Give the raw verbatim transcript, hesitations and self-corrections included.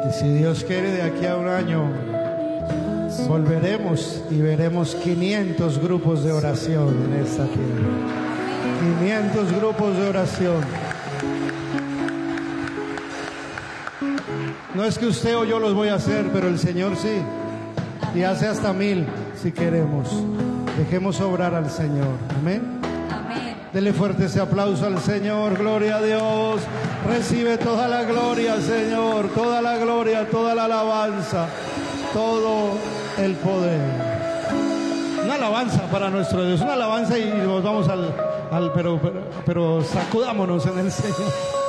Y si Dios quiere, de aquí a un año volveremos y veremos quinientos grupos de oración en esta tierra. quinientos grupos de oración. No es que usted o yo los voy a hacer, pero el Señor sí. Y hace hasta mil si queremos. Dejemos obrar al Señor. Amén. Amén. Dele fuerte ese aplauso al Señor. Gloria a Dios. Recibe toda la gloria, Señor. Toda la gloria, toda la alabanza, todo el poder. Una alabanza para nuestro Dios. Una alabanza y nos vamos al, al pero, pero, pero sacudámonos en el Señor.